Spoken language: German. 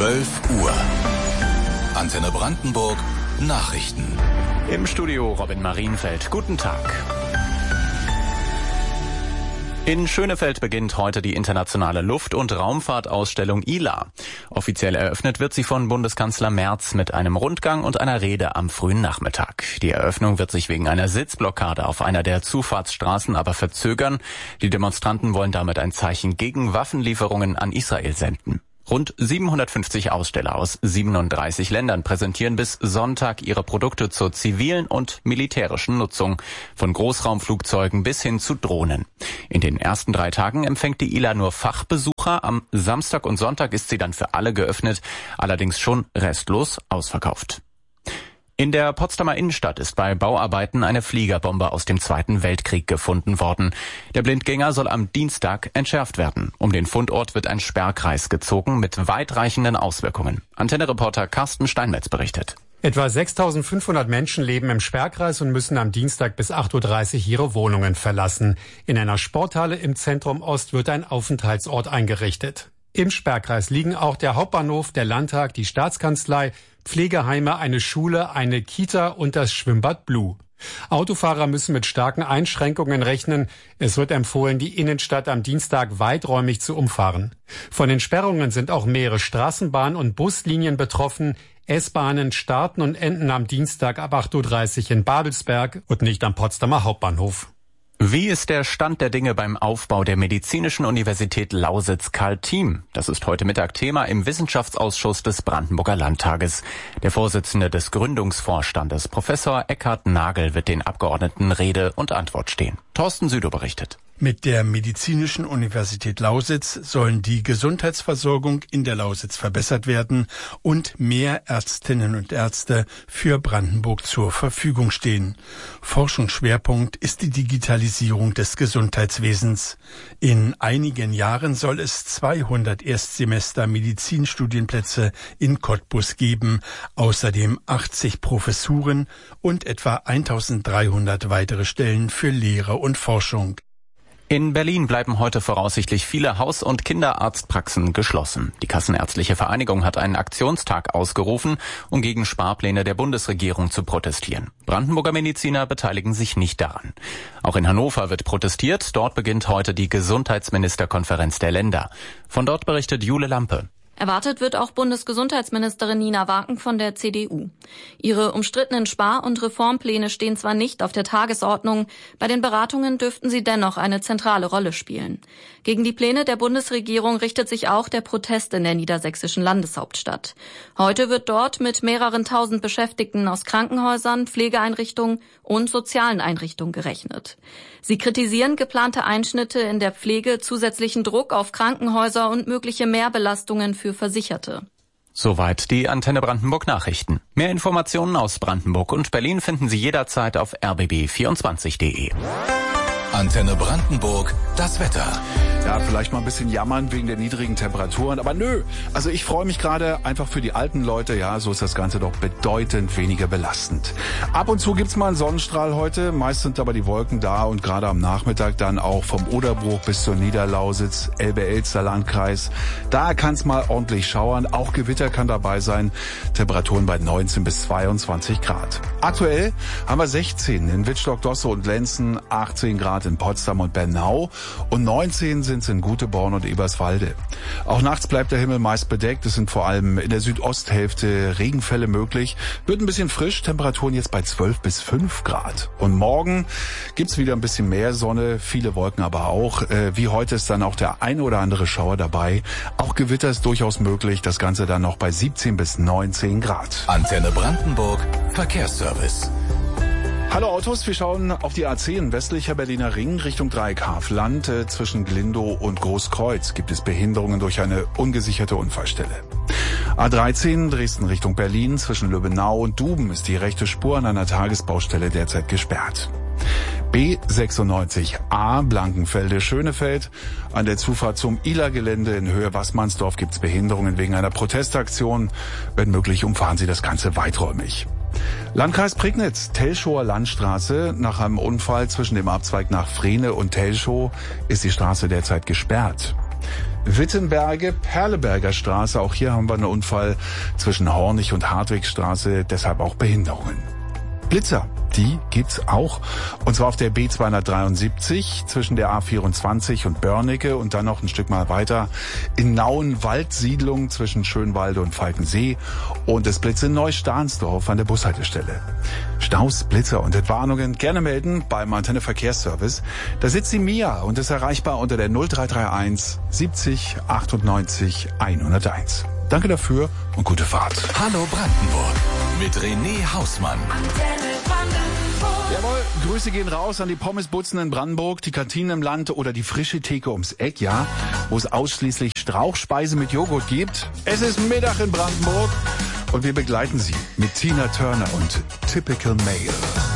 12 Uhr. Antenne Brandenburg Nachrichten. Im Studio Robin Marienfeld. Guten Tag. In Schönefeld beginnt heute die internationale Luft- und Raumfahrtausstellung ILA. Offiziell eröffnet wird sie von Bundeskanzler Merz mit einem Rundgang und einer Rede am frühen Nachmittag. Die Eröffnung wird sich wegen einer Sitzblockade auf einer der Zufahrtsstraßen aber verzögern. Die Demonstranten wollen damit ein Zeichen gegen Waffenlieferungen an Israel senden. Rund 750 Aussteller aus 37 Ländern präsentieren bis Sonntag ihre Produkte zur zivilen und militärischen Nutzung, von Großraumflugzeugen bis hin zu Drohnen. In den ersten 3 Tagen empfängt die ILA nur Fachbesucher. Am Samstag und Sonntag ist sie dann für alle geöffnet, allerdings schon restlos ausverkauft. In der Potsdamer Innenstadt ist bei Bauarbeiten eine Fliegerbombe aus dem Zweiten Weltkrieg gefunden worden. Der Blindgänger soll am Dienstag entschärft werden. Um den Fundort wird ein Sperrkreis gezogen mit weitreichenden Auswirkungen. Antenne-Reporter Carsten Steinmetz berichtet. Etwa 6.500 Menschen leben im Sperrkreis und müssen am Dienstag bis 8.30 Uhr ihre Wohnungen verlassen. In einer Sporthalle im Zentrum Ost wird ein Aufenthaltsort eingerichtet. Im Sperrkreis liegen auch der Hauptbahnhof, der Landtag, die Staatskanzlei, Pflegeheime, eine Schule, eine Kita und das Schwimmbad Blue. Autofahrer müssen mit starken Einschränkungen rechnen. Es wird empfohlen, die Innenstadt am Dienstag weiträumig zu umfahren. Von den Sperrungen sind auch mehrere Straßenbahn- und Buslinien betroffen. S-Bahnen starten und enden am Dienstag ab 8.30 Uhr in Babelsberg und nicht am Potsdamer Hauptbahnhof. Wie ist der Stand der Dinge beim Aufbau der Medizinischen Universität Lausitz-Karl-Thiem? Das ist heute Mittag Thema im Wissenschaftsausschuss des Brandenburger Landtages. Der Vorsitzende des Gründungsvorstandes, Professor Eckhard Nagel, wird den Abgeordneten Rede und Antwort stehen. Thorsten Südow berichtet. Mit der Medizinischen Universität Lausitz sollen die Gesundheitsversorgung in der Lausitz verbessert werden und mehr Ärztinnen und Ärzte für Brandenburg zur Verfügung stehen. Forschungsschwerpunkt ist die Digitalisierung des Gesundheitswesens. In einigen Jahren soll es 200 Erstsemester Medizinstudienplätze in Cottbus geben, außerdem 80 Professuren und etwa 1.300 weitere Stellen für Lehre und Forschung. In Berlin bleiben heute voraussichtlich viele Haus- und Kinderarztpraxen geschlossen. Die Kassenärztliche Vereinigung hat einen Aktionstag ausgerufen, um gegen Sparpläne der Bundesregierung zu protestieren. Brandenburger Mediziner beteiligen sich nicht daran. Auch in Hannover wird protestiert. Dort beginnt heute die Gesundheitsministerkonferenz der Länder. Von dort berichtet Jule Lampe. Erwartet wird auch Bundesgesundheitsministerin Nina Waken von der CDU. Ihre umstrittenen Spar- und Reformpläne stehen zwar nicht auf der Tagesordnung, bei den Beratungen dürften sie dennoch eine zentrale Rolle spielen. Gegen die Pläne der Bundesregierung richtet sich auch der Protest in der niedersächsischen Landeshauptstadt. Heute wird dort mit mehreren tausend Beschäftigten aus Krankenhäusern, Pflegeeinrichtungen und sozialen Einrichtungen gerechnet. Sie kritisieren geplante Einschnitte in der Pflege, zusätzlichen Druck auf Krankenhäuser und mögliche Mehrbelastungen für Versicherte. Soweit die Antenne Brandenburg Nachrichten. Mehr Informationen aus Brandenburg und Berlin finden Sie jederzeit auf rbb24.de. Antenne Brandenburg, das Wetter. Ja, vielleicht mal ein bisschen jammern wegen der niedrigen Temperaturen, aber nö. Also ich freue mich gerade einfach für die alten Leute, ja, so ist das Ganze doch bedeutend weniger belastend. Ab und zu gibt's mal einen Sonnenstrahl heute, meist sind aber die Wolken da und gerade am Nachmittag dann auch vom Oderbruch bis zur Niederlausitz, Elbe-Elster-Landkreis. Da kann's mal ordentlich schauern, auch Gewitter kann dabei sein, Temperaturen bei 19 bis 22 Grad. Aktuell haben wir 16 in Wittstock, Dosse und Lenzen, 18 Grad in Potsdam und Bernau und 19 sind es in Guteborn und Eberswalde. Auch nachts bleibt der Himmel meist bedeckt. Es sind vor allem in der Südosthälfte Regenfälle möglich. Wird ein bisschen frisch, Temperaturen jetzt bei 12 bis 5 Grad. Und morgen gibt's wieder ein bisschen mehr Sonne, viele Wolken aber auch. Wie heute ist dann auch der eine oder andere Schauer dabei. Auch Gewitter ist durchaus möglich. Das Ganze dann noch bei 17 bis 19 Grad. Antenne Brandenburg, Verkehrsservice. Hallo Autos, wir schauen auf die A10 westlicher Berliner Ring Richtung Dreieckhafen-Land. Zwischen Glindow und Großkreuz gibt es Behinderungen durch eine ungesicherte Unfallstelle. A13 Dresden Richtung Berlin zwischen Lübbenau und Duben ist die rechte Spur an einer Tagesbaustelle derzeit gesperrt. B96A Blankenfelde-Schönefeld. An der Zufahrt zum ILA-Gelände in Höhe Wassmannsdorf gibt es Behinderungen wegen einer Protestaktion. Wenn möglich, umfahren Sie das Ganze weiträumig. Landkreis Prignitz, Telschower Landstraße. Nach einem Unfall zwischen dem Abzweig nach Vrene und Telschow ist die Straße derzeit gesperrt. Wittenberge, Perleberger Straße. Auch hier haben wir einen Unfall zwischen Hornig und Hartwigstraße, deshalb auch Behinderungen. Blitzer, die gibt's auch. Und zwar auf der B273 zwischen der A24 und Börnecke und dann noch ein Stück mal weiter in Nauen-Waldsiedlung zwischen Schönwalde und Falkensee und das Blitz in Neustahnsdorf an der Bushaltestelle. Staus, Blitzer und Entwarnungen gerne melden beim Antenne Verkehrsservice. Da sitzt die Mia und ist erreichbar unter der 0331 70 98 101. Danke dafür und gute Fahrt. Hallo Brandenburg mit René Hausmann. Jawohl, Grüße gehen raus an die Pommesbutzen in Brandenburg, die Kantinen im Land oder die frische Theke ums Eck, ja, wo es ausschließlich Strauchspeise mit Joghurt gibt. Es ist Mittag in Brandenburg und wir begleiten Sie mit Tina Turner und Typical Male.